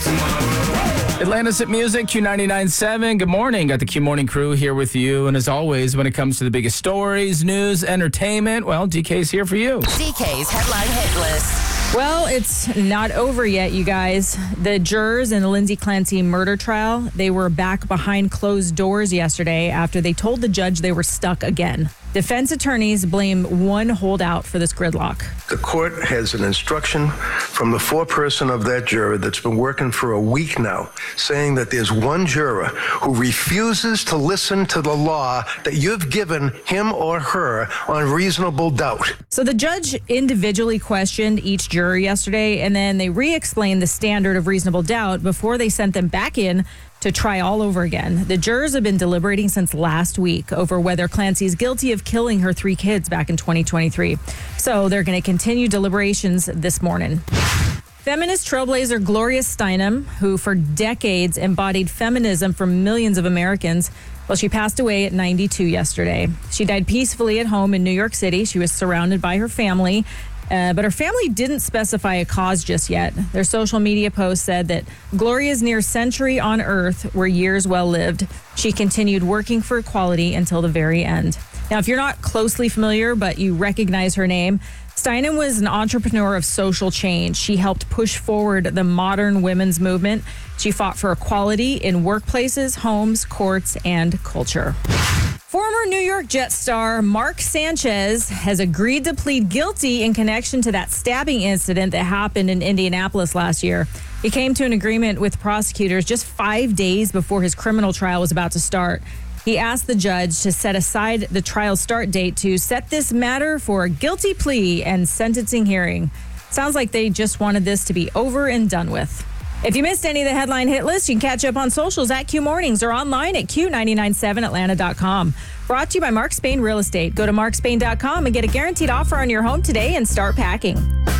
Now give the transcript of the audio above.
Atlantis at Music, Q99.7. Good morning. Got the Q Morning crew here with you. And as always, when it comes to the biggest stories, news, entertainment, well, DK's here for you. DK's Headline Hit List. Well, it's not over yet, you guys. The jurors in the Lindsay Clancy murder trial, they were back behind closed doors yesterday after they told the judge they were stuck again. Defense attorneys blame one holdout for this gridlock. The court has an instruction from the foreperson of that juror that's been working for a week now, saying that there's one juror who refuses to listen to the law that you've given him or her on reasonable doubt. So the judge individually questioned each juror yesterday, and then they re-explained the standard of reasonable doubt before they sent them back in to try all over again. The jurors have been deliberating since last week over whether Clancy is guilty of killing her 3 kids back in 2023. So they're going to continue deliberations this morning. Feminist trailblazer Gloria Steinem, who for decades embodied feminism for millions of Americans, well, she passed away at 92 yesterday. She died peacefully at home in New York City. She was surrounded by her family. But her family didn't specify a cause just yet. Their social media post said that Gloria's near century on Earth were years well lived. She continued working for equality until the very end. Now, if you're not closely familiar, but you recognize her name, Steinem was an entrepreneur of social change. She helped push forward the modern women's movement. She fought for equality in workplaces, homes, courts, and culture. Former New York Jets star Mark Sanchez has agreed to plead guilty in connection to that stabbing incident that happened in Indianapolis last year. He came to an agreement with prosecutors just 5 days before his criminal trial was about to start. He asked the judge to set aside the trial start date to set this matter for a guilty plea and sentencing hearing. Sounds like they just wanted this to be over and done with. If you missed any of the headline hit list, you can catch up on socials at Q Mornings or online at Q997Atlanta.com. Brought to you by Mark Spain Real Estate. Go to markspain.com and get a guaranteed offer on your home today and start packing.